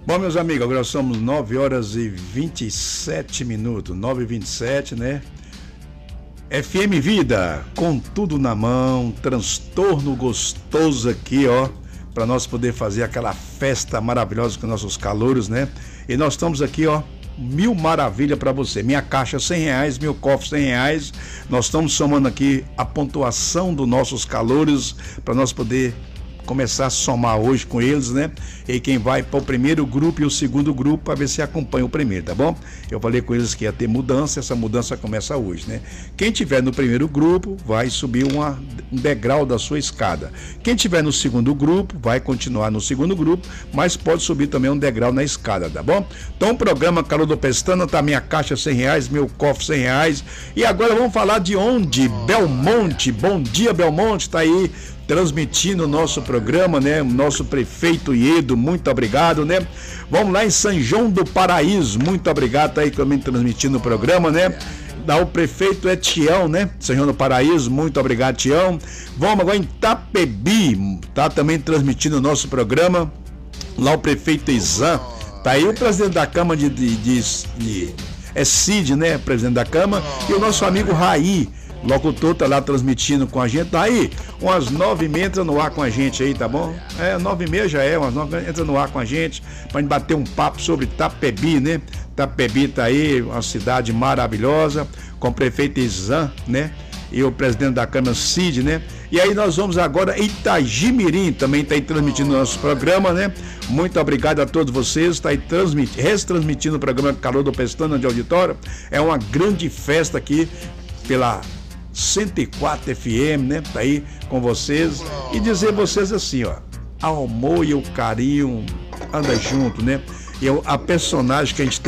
Bom, meus amigos, agora somos 9 horas e 27 minutos, 9h27, né? FM Vida, com tudo na mão, transtorno gostoso aqui, ó, para nós poder fazer aquela festa maravilhosa com nossos calouros, né? E nós estamos aqui, ó, mil maravilha para você. Minha caixa R$100, meu cofre R$100. Nós estamos somando aqui a pontuação dos nossos calouros para nós poder começar a somar hoje com eles, né? E quem vai para o primeiro grupo e o segundo grupo para ver se acompanha o primeiro, tá bom? Eu falei com eles que ia ter mudança, essa mudança começa hoje, né? Quem tiver no primeiro grupo vai subir um degrau da sua escada. Quem tiver no segundo grupo vai continuar no segundo grupo, mas pode subir também um degrau na escada, tá bom? Então o programa Calor do Pestana tá minha caixa R$100, meu cofre R$100. E agora vamos falar de onde? Belmonte. Bom dia, Belmonte, tá aí transmitindo o nosso programa, né? O nosso prefeito Iedo, muito obrigado, né? Vamos lá em São João do Paraíso, muito obrigado, tá aí também transmitindo o programa, né? Lá o prefeito é Tião, né? São João do Paraíso, muito obrigado, Tião. Vamos agora em Itapebi, tá também transmitindo o nosso programa. Lá o prefeito Izan, tá aí o presidente da Câmara é Cid, né? Presidente da Câmara, e o nosso amigo Raí, locutor, tá lá transmitindo com a gente. Tá aí, umas 9h30 entra no ar com a gente aí, tá bom? 9h30 já umas 9h entra no ar com a gente, pra gente bater um papo sobre Itapebi, né? Itapebi tá aí, uma cidade maravilhosa, com o prefeito Izan, né? E o presidente da Câmara, Cid, né? E aí nós vamos agora em Itagimirim, também tá aí transmitindo o nosso programa, né? Muito obrigado a todos vocês, tá aí retransmitindo o programa Calor do Pestana de Auditório. É uma grande festa aqui pela 104 FM, né? Tá aí com vocês. E dizer a vocês assim, ó, o amor e o carinho anda junto, né? E a personagem que a gente tem